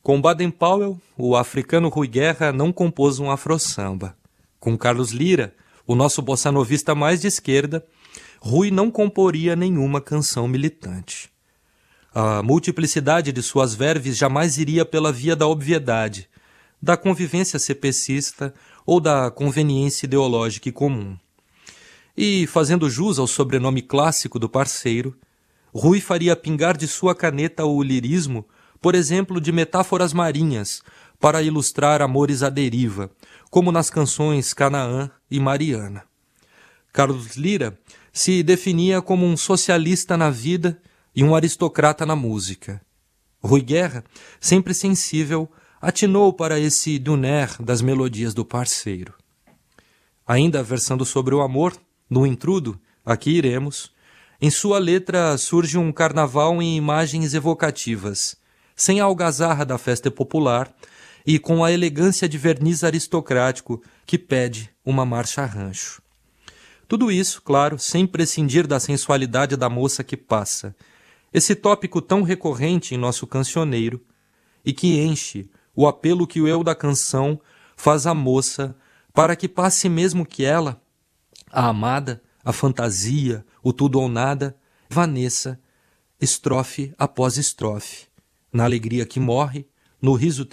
Com Baden-Powell, o africano Rui Guerra não compôs um afro-samba. Com Carlos Lyra, o nosso bossanovista mais de esquerda, Rui não comporia nenhuma canção militante. A multiplicidade de suas verves jamais iria pela via da obviedade, da convivência cepecista ou da conveniência ideológica e comum. E, fazendo jus ao sobrenome clássico do parceiro, Rui faria pingar de sua caneta o lirismo, por exemplo, de metáforas marinhas, para ilustrar amores à deriva, como nas canções Canaã e Mariana. Carlos Lyra se definia como um socialista na vida e um aristocrata na música. Rui Guerra, sempre sensível, atinou para esse duner das melodias do parceiro. Ainda versando sobre o amor, no intrudo, aqui iremos, em sua letra surge um carnaval em imagens evocativas, sem a algazarra da festa popular e com a elegância de verniz aristocrático que pede uma marcha rancho. Tudo isso, claro, sem prescindir da sensualidade da moça que passa, esse tópico tão recorrente em nosso cancioneiro e que enche o apelo que o eu da canção faz à moça para que passe mesmo que ela, a amada, a fantasia, o tudo ou nada, vaneça, estrofe após estrofe, na alegria que morre, no riso